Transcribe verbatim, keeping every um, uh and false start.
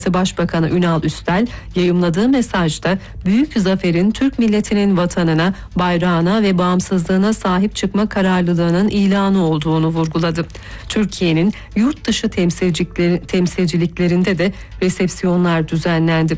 Başbakanı Ünal Üstel yayımladığı mesajda büyük zaferin Türk milletinin vatanına, bayrağına ve bağımsızlığına sahip çıkma kararlılığının ilanı olduğunu vurguladı. Türkiye'nin yurt dışı temsilciliklerinde de resepsiyonlar düzenlendi.